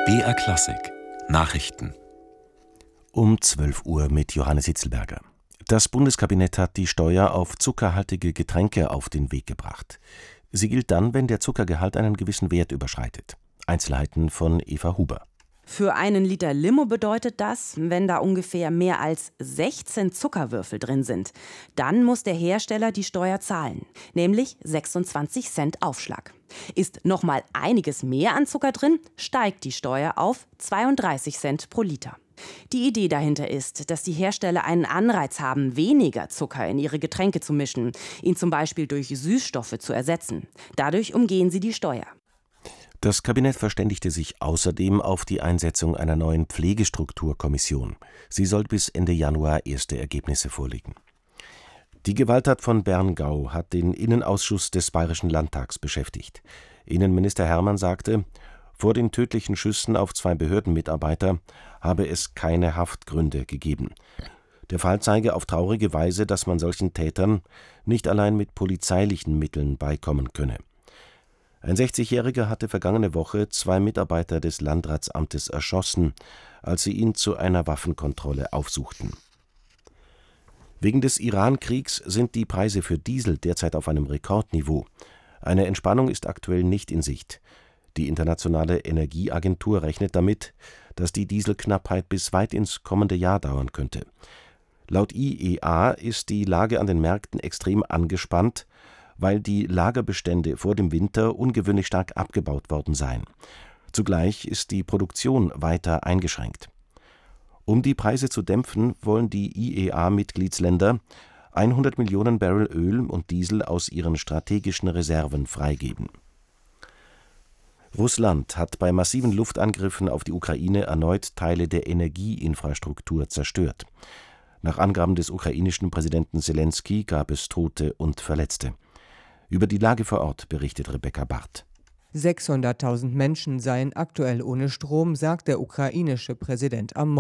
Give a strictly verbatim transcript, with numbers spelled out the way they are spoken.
B R Klassik Nachrichten um zwölf Uhr mit Johannes Hitzelberger. Das Bundeskabinett hat die Steuer auf zuckerhaltige Getränke auf den Weg gebracht. Sie gilt dann, wenn der Zuckergehalt einen gewissen Wert überschreitet. Einzelheiten von Eva Huber. Für einen Liter Limo bedeutet das, wenn da ungefähr mehr als sechzehn Zuckerwürfel drin sind. Dann muss der Hersteller die Steuer zahlen, nämlich sechsundzwanzig Cent Aufschlag. Ist noch mal einiges mehr an Zucker drin, steigt die Steuer auf zweiunddreißig Cent pro Liter. Die Idee dahinter ist, dass die Hersteller einen Anreiz haben, weniger Zucker in ihre Getränke zu mischen, ihn zum Beispiel durch Süßstoffe zu ersetzen. Dadurch umgehen sie die Steuer. Das Kabinett verständigte sich außerdem auf die Einsetzung einer neuen Pflegestrukturkommission. Sie soll bis Ende Januar erste Ergebnisse vorlegen. Die Gewalttat von Berngau hat den Innenausschuss des Bayerischen Landtags beschäftigt. Innenminister Hermann sagte, vor den tödlichen Schüssen auf zwei Behördenmitarbeiter habe es keine Haftgründe gegeben. Der Fall zeige auf traurige Weise, dass man solchen Tätern nicht allein mit polizeilichen Mitteln beikommen könne. Ein sechzigjähriger hatte vergangene Woche zwei Mitarbeiter des Landratsamtes erschossen, als sie ihn zu einer Waffenkontrolle aufsuchten. Wegen des Iran-Kriegs sind die Preise für Diesel derzeit auf einem Rekordniveau. Eine Entspannung ist aktuell nicht in Sicht. Die Internationale Energieagentur rechnet damit, dass die Dieselknappheit bis weit ins kommende Jahr dauern könnte. Laut I E A ist die Lage an den Märkten extrem angespannt, weil die Lagerbestände vor dem Winter ungewöhnlich stark abgebaut worden seien. Zugleich ist die Produktion weiter eingeschränkt. Um die Preise zu dämpfen, wollen die I E A-Mitgliedsländer hundert Millionen Barrel Öl und Diesel aus ihren strategischen Reserven freigeben. Russland hat bei massiven Luftangriffen auf die Ukraine erneut Teile der Energieinfrastruktur zerstört. Nach Angaben des ukrainischen Präsidenten Selenskyj gab es Tote und Verletzte. Über die Lage vor Ort berichtet Rebecca Barth. sechshunderttausend Menschen seien aktuell ohne Strom, sagt der ukrainische Präsident am